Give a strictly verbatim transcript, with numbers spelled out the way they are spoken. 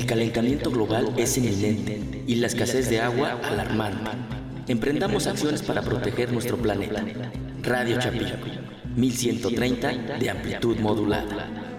El calentamiento global es inminente y la escasez de agua alarmante. Emprendamos acciones para proteger nuestro planeta. Radio Chapingo, mil ciento treinta de amplitud modulada.